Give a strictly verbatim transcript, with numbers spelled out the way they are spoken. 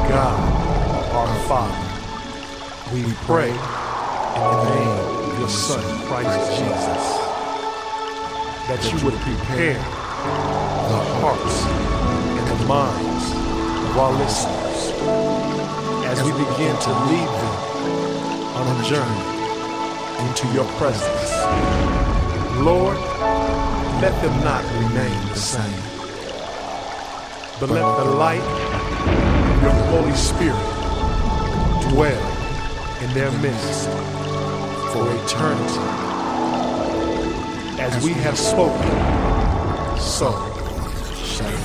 God, our Father, we pray in the name of your Son, Christ Jesus, that you would prepare the hearts and the minds of our listeners as we begin to lead them on a journey into your presence. Lord, let them not remain the same, but let the light of your Holy Spirit dwell in their midst for eternity. As we have spoken, so shall it be.